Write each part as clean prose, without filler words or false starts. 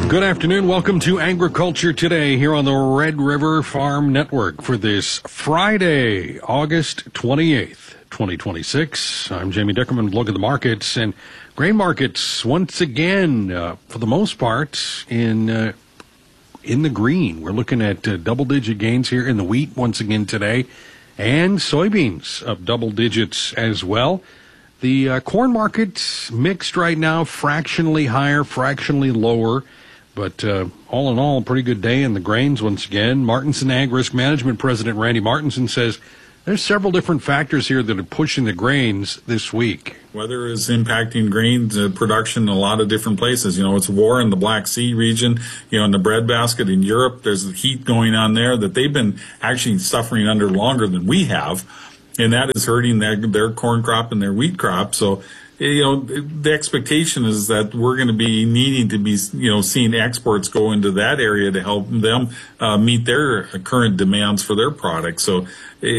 Good afternoon. Welcome to Agriculture Today here on the Red River Farm Network for this Friday, August 28th, 2026. I'm Jamie Dickerman. Look at the markets, and grain markets once again, for the most part, in the green. We're looking at double-digit gains here in the wheat once again today, and soybeans up double digits as well. The corn market's mixed right now, fractionally higher, fractionally lower. But all in all, pretty good day in the grains once again. Martinson Ag Risk Management President Randy Martinson says there's several different factors here that are pushing the grains this week. Weather is impacting grains production in a lot of different places. It's war in the Black Sea region, in the breadbasket in Europe. There's heat going on there that they've been actually suffering under longer than we have. And that is hurting their corn crop and their wheat crop. So, the expectation is that we're going to be needing to be, seeing exports go into that area to help them meet their current demands for their products. So,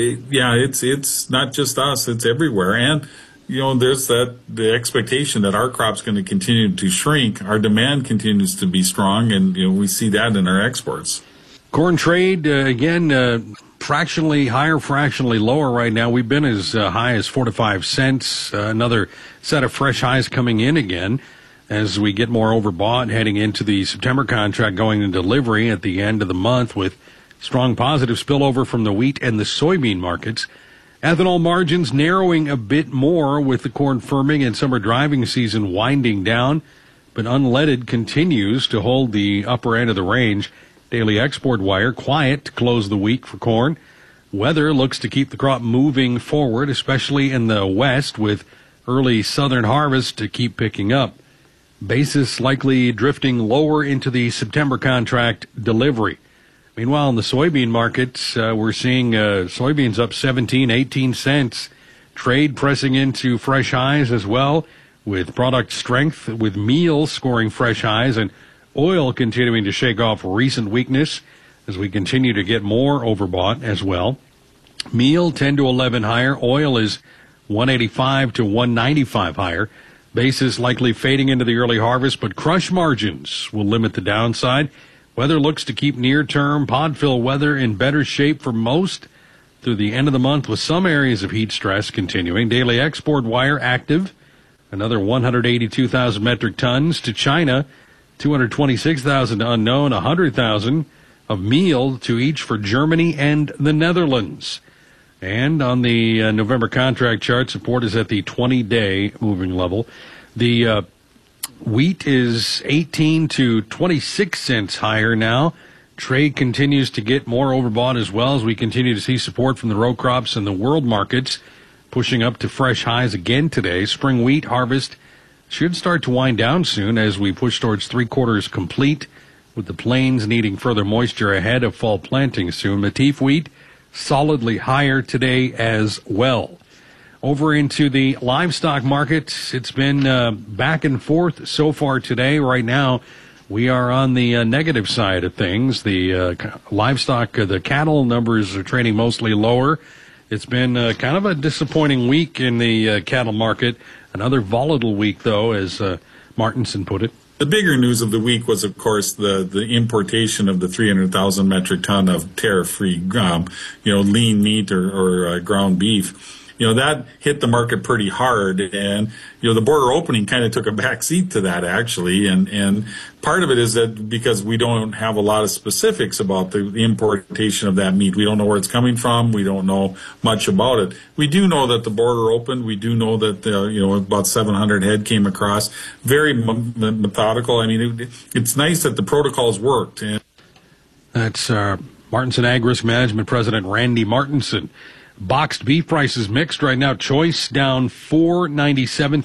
it's not just us; it's everywhere. And there's the expectation that our crop's going to continue to shrink. Our demand continues to be strong, and we see that in our exports. Corn trade again. Fractionally higher, fractionally lower right now. We've been as high as 4 to 5 cents. Another set of fresh highs coming in again as we get more overbought heading into the September contract going into delivery at the end of the month with strong positive spillover from the wheat and the soybean markets. Ethanol margins narrowing a bit more with the corn firming and summer driving season winding down, but unleaded continues to hold the upper end of the range. Daily export wire quiet to close the week for corn. Weather looks to keep the crop moving forward, especially in the west, with early southern harvest to keep picking up. Basis likely drifting lower into the September contract delivery. Meanwhile, in the soybean markets, we're seeing soybeans up 17, 18 cents. Trade pressing into fresh highs as well, with product strength, with meal scoring fresh highs, and oil continuing to shake off recent weakness as we continue to get more overbought as well. Meal 10 to 11 higher. Oil is 185 to 195 higher. Basis likely fading into the early harvest, but crush margins will limit the downside. Weather looks to keep near-term pod fill weather in better shape for most through the end of the month, with some areas of heat stress continuing. Daily export wire active. Another 182,000 metric tons to China. 226,000 to unknown, 100,000 of meal to each for Germany and the Netherlands. And on the November contract chart, support is at the 20-day moving level. The wheat is 18 to 26 cents higher now. Trade continues to get more overbought as well as we continue to see support from the row crops and the world markets pushing up to fresh highs again today. Spring wheat harvest should start to wind down soon as we push towards 3/4 complete, with the plains needing further moisture ahead of fall planting soon. Matif wheat solidly higher today as well. Over into the livestock market, it's been back and forth so far today. Right now, we are on the negative side of things. The livestock, the cattle numbers are trading mostly lower. It's been kind of a disappointing week in the cattle market. Another volatile week, though, as Martinson put it. The bigger news of the week was, of course, the importation of the 300,000 metric ton of tariff-free, lean meat or ground beef. That hit the market pretty hard, and, the border opening kind of took a back seat to that, actually, and part of it is that because we don't have a lot of specifics about the importation of that meat. We don't know where it's coming from. We don't know much about it. We do know that the border opened. We do know that, about 700 head came across. Very methodical. I mean, it's nice that the protocols worked. That's Martinson Ag Risk Management President Randy Martinson. Boxed beef prices mixed right now. Choice down $4.97,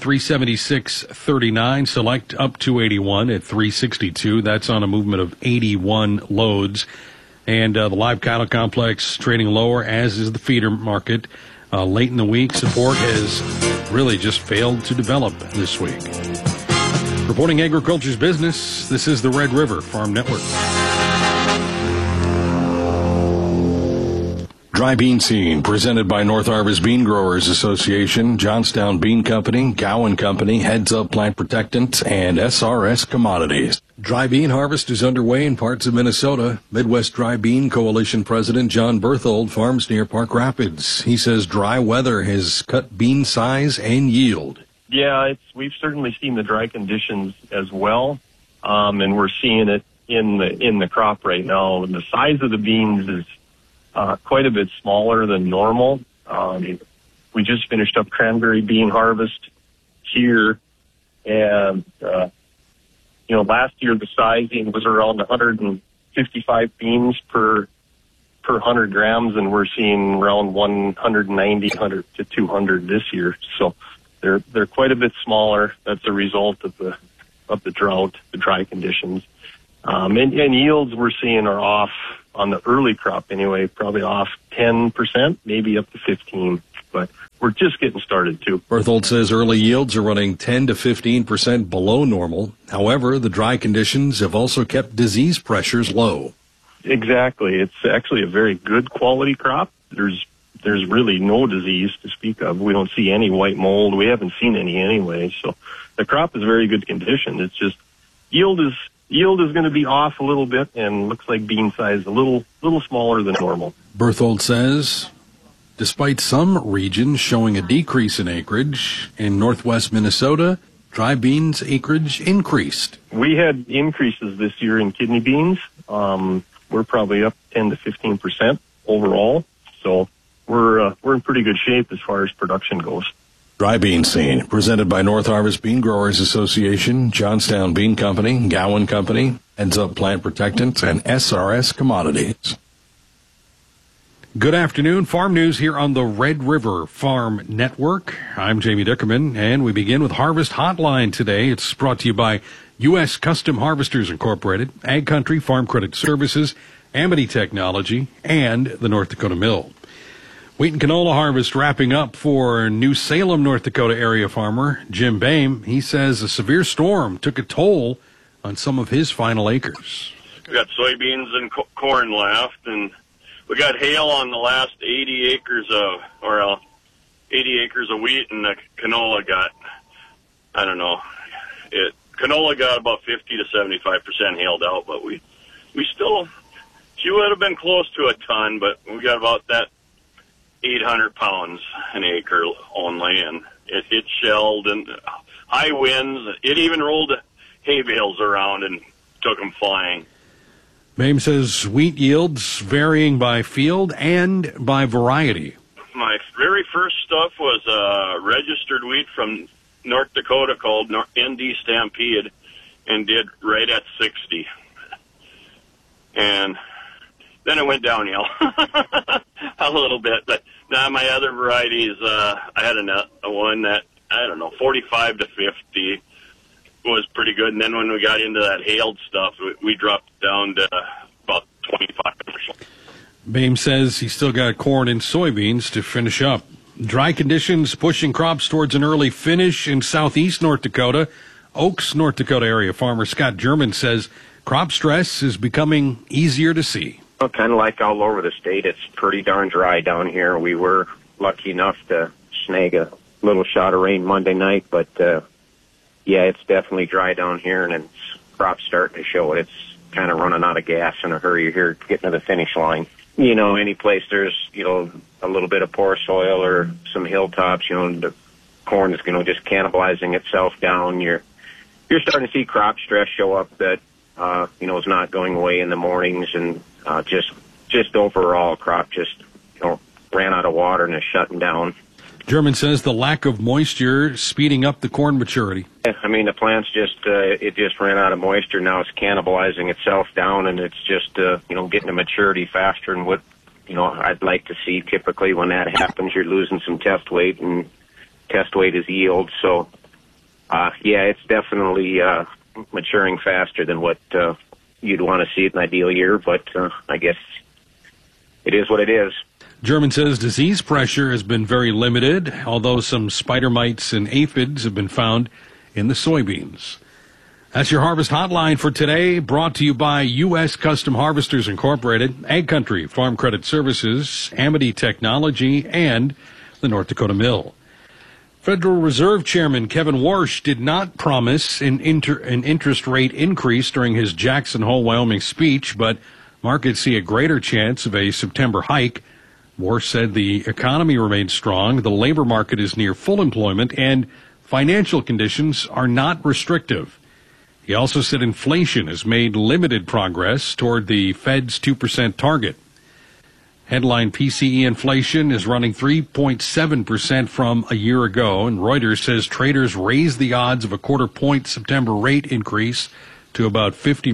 $376.39. Select up $2.81 at $362. That's on a movement of 81 loads. And the live cattle complex trading lower, as is the feeder market. Late in the week, support has really just failed to develop this week. Reporting agriculture's business, this is the Red River Farm Network. Dry Bean Scene, presented by North Harvest Bean Growers Association, Johnstown Bean Company, Gowan Company, Heads Up Plant Protectant, and SRS Commodities. Dry bean harvest is underway in parts of Minnesota. Midwest Dry Bean Coalition President John Berthold farms near Park Rapids. He says dry weather has cut bean size and yield. Yeah, we've certainly seen the dry conditions as well, and we're seeing it in the crop right now. The size of the beans is quite a bit smaller than normal. We just finished up cranberry bean harvest here, and last year the sizing was around 155 beans per 100 grams, and we're seeing around 190 to 200 this year. So they're quite a bit smaller. That's a result of the drought, the dry conditions, and yields we're seeing are off on the early crop anyway, probably off 10%, maybe up to 15%. But we're just getting started, too. Berthold says early yields are running 10 to 15% below normal. However, the dry conditions have also kept disease pressures low. Exactly. It's actually a very good quality crop. There's really no disease to speak of. We don't see any white mold. We haven't seen any anyway. So the crop is very good condition. It's just yield is going to be off a little bit, and looks like bean size a little smaller than normal. Berthold says, despite some regions showing a decrease in acreage, in northwest Minnesota, dry beans acreage increased. We had increases this year in kidney beans. We're probably up 10 to 15% overall. So we're in pretty good shape as far as production goes. Dry Bean Scene, presented by North Harvest Bean Growers Association, Johnstown Bean Company, Gowan Company, Heads Up Plant Protectants, and SRS Commodities. Good afternoon. Farm news here on the Red River Farm Network. I'm Jamie Dickerman, and we begin with Harvest Hotline today. It's brought to you by U.S. Custom Harvesters Incorporated, Ag Country Farm Credit Services, Amity Technology, and the North Dakota Mill. Wheat and canola harvest wrapping up for New Salem, North Dakota area farmer Jim Boehm. He says a severe storm took a toll on some of his final acres. We got soybeans and corn left, and we got hail on the last 80 acres of wheat, and the canola got, canola got about 50 to 75% hailed out, but she would have been close to a ton, but we got about that 800 pounds an acre only, and it shelled, and high winds. It even rolled hay bales around and took them flying. Boehm says wheat yields varying by field and by variety. My very first stuff was registered wheat from North Dakota called ND Stampede, and did right at 60. And then it went downhill a little bit. But now my other varieties, I had a one that, 45 to 50 was pretty good. And then when we got into that hailed stuff, we dropped down to about 25%. Boehm says he's still got corn and soybeans to finish up. Dry conditions pushing crops towards an early finish in southeast North Dakota. Oaks, North Dakota area farmer Scott German says crop stress is becoming easier to see. Well, kind of like all over the state, it's pretty darn dry down here. We were lucky enough to snag a little shot of rain Monday night, but it's definitely dry down here, and crops starting to show it. It's kind of running out of gas in a hurry here, getting to the finish line. Any place there's, a little bit of poor soil or some hilltops, the corn is, just cannibalizing itself down. You're starting to see crop stress show up that, is not going away in the mornings, and just overall crop just, ran out of water and is shutting down. German says the lack of moisture speeding up the corn maturity. The plant's it just ran out of moisture. Now it's cannibalizing itself down, and it's just, getting to maturity faster than what, I'd like to see. Typically when that happens, you're losing some test weight, and test weight is yield. So, it's definitely, maturing faster than what, you'd want to see in an ideal year, but, I guess it is what it is. German says disease pressure has been very limited, although some spider mites and aphids have been found in the soybeans. That's your Harvest Hotline for today, brought to you by U.S. Custom Harvesters Incorporated, Ag Country Farm Credit Services, Amity Technology, and the North Dakota Mill. Federal Reserve Chairman Kevin Warsh did not promise an interest rate increase during his Jackson Hole, Wyoming speech, but markets see a greater chance of a September hike. Warsh said the economy remains strong, the labor market is near full employment, and financial conditions are not restrictive. He also said inflation has made limited progress toward the Fed's 2% target. Headline PCE inflation is running 3.7% from a year ago, and Reuters says traders raised the odds of a quarter-point September rate increase to about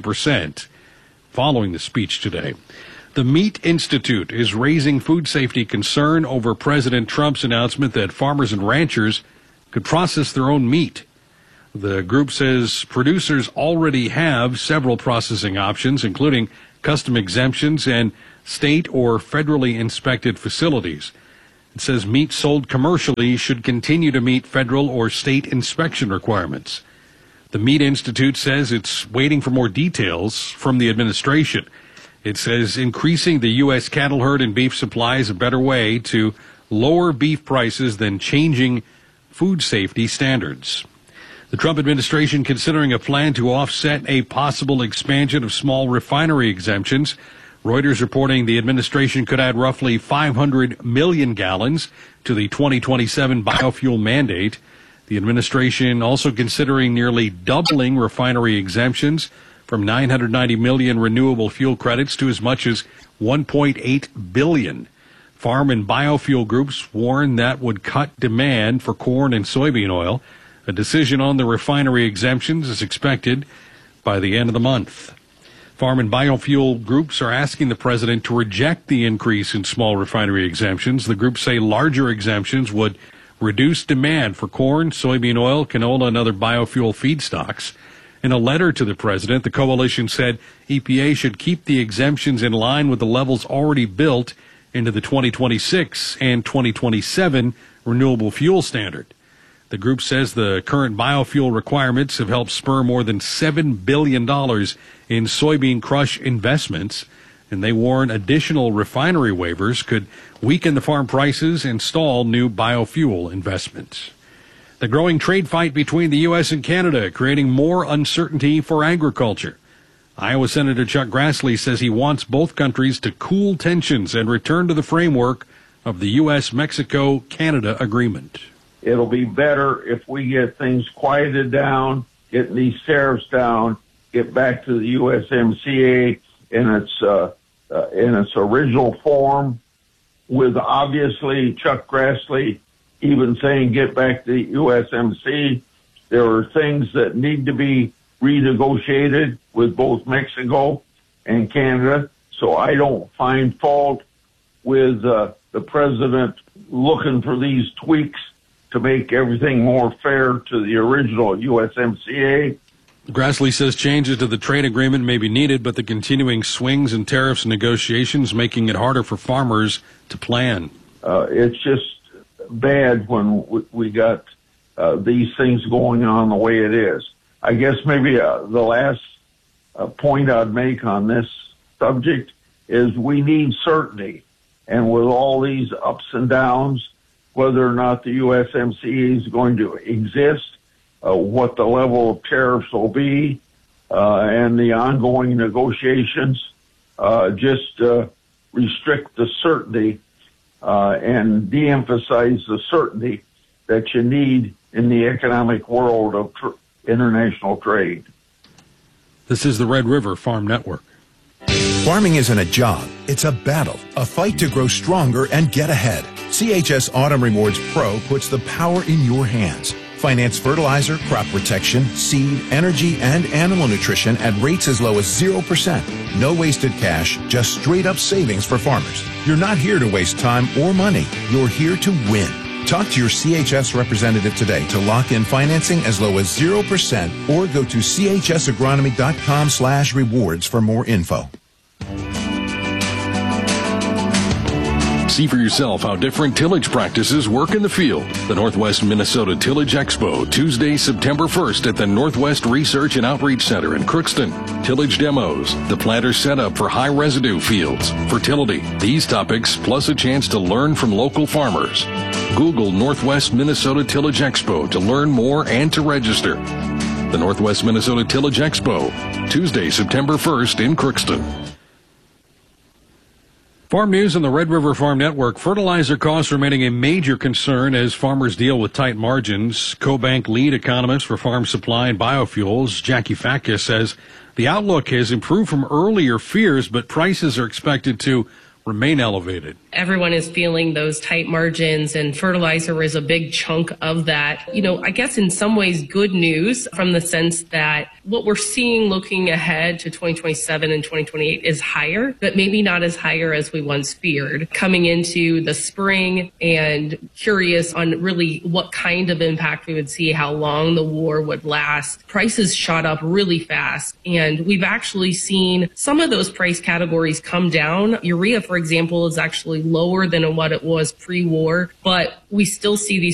50% following the speech today. The Meat Institute is raising food safety concern over President Trump's announcement that farmers and ranchers could process their own meat. The group says producers already have several processing options, including custom exemptions and state or federally inspected facilities. It says meat sold commercially should continue to meet federal or state inspection requirements. The Meat Institute says it's waiting for more details from the administration. It says increasing the U.S. cattle herd and beef supply is a better way to lower beef prices than changing food safety standards. The Trump administration considering a plan to offset a possible expansion of small refinery exemptions. Reuters reporting the administration could add roughly 500 million gallons to the 2027 biofuel mandate. The administration also considering nearly doubling refinery exemptions from 990 million renewable fuel credits to as much as 1.8 billion. Farm and biofuel groups warn that would cut demand for corn and soybean oil. A decision on the refinery exemptions is expected by the end of the month. Farm and biofuel groups are asking the president to reject the increase in small refinery exemptions. The groups say larger exemptions would reduce demand for corn, soybean oil, canola, and other biofuel feedstocks. In a letter to the president, the coalition said EPA should keep the exemptions in line with the levels already built into the 2026 and 2027 renewable fuel standard. The group says the current biofuel requirements have helped spur more than $7 billion in soybean crush investments, and they warn additional refinery waivers could weaken the farm prices and stall new biofuel investments. The growing trade fight between the U.S. and Canada creating more uncertainty for agriculture. Iowa Senator Chuck Grassley says he wants both countries to cool tensions and return to the framework of the U.S.-Mexico-Canada agreement. It'll be better if we get things quieted down, getting these tariffs down, get back to the USMCA in its original form, with obviously Chuck Grassley even saying get back to the USMC. There are things that need to be renegotiated with both Mexico and Canada. So I don't find fault with the president looking for these tweaks to make everything more fair to the original USMCA. Grassley says changes to the trade agreement may be needed, but the continuing swings in tariffs and negotiations making it harder for farmers to plan. It's just bad when we got these things going on the way it is. I guess maybe the last point I'd make on this subject is we need certainty. And with all these ups and downs, whether or not the USMCA is going to exist, what the level of tariffs will be, and the ongoing negotiations, just restrict the certainty and de-emphasize the certainty that you need in the economic world of international trade. This is the Red River Farm Network. Farming isn't a job, it's a battle, a fight to grow stronger and get ahead. CHS Autumn Rewards Pro puts the power in your hands. Finance fertilizer, crop protection, seed, energy, and animal nutrition at rates as low as 0%. No wasted cash, just straight up savings for farmers. You're not here to waste time or money. You're here to win. Talk to your CHS representative today to lock in financing as low as 0% or go to chsagronomy.com/rewards for more info. See for yourself how different tillage practices work in the field. The Northwest Minnesota Tillage Expo, Tuesday, September 1st at the Northwest Research and Outreach Center in Crookston. Tillage demos, the planter setup for high residue fields, fertility, these topics, plus a chance to learn from local farmers. Google Northwest Minnesota Tillage Expo to learn more and to register. The Northwest Minnesota Tillage Expo, Tuesday, September 1st in Crookston. Farm news on the Red River Farm Network. Fertilizer costs remaining a major concern as farmers deal with tight margins. CoBank lead economist for farm supply and biofuels, Jackie Fatka, says the outlook has improved from earlier fears, but prices are expected to remain elevated. Everyone is feeling those tight margins, and fertilizer is a big chunk of that. I guess in some ways good news from the sense that what we're seeing looking ahead to 2027 and 2028 is higher, but maybe not as higher as we once feared. Coming into the spring and curious on really what kind of impact we would see, how long the war would last. Prices shot up really fast, and we've actually seen some of those price categories come down. Urea, for example, is actually lower than what it was pre-war, but we still see these